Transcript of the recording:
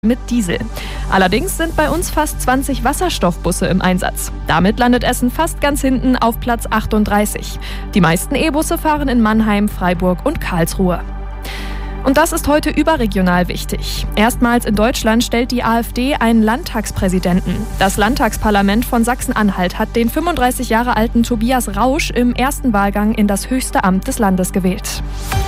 mit Diesel. Allerdings sind bei uns fast 20 Wasserstoffbusse im Einsatz. Damit landet Essen fast ganz hinten auf Platz 38. Die meisten E-Busse fahren in Mannheim, Freiburg und Karlsruhe. Und das ist heute überregional wichtig. Erstmals in Deutschland stellt die AfD einen Landtagspräsidenten. Das Landtagsparlament von Sachsen-Anhalt hat den 35 Jahre alten Tobias Rausch im ersten Wahlgang in das höchste Amt des Landes gewählt.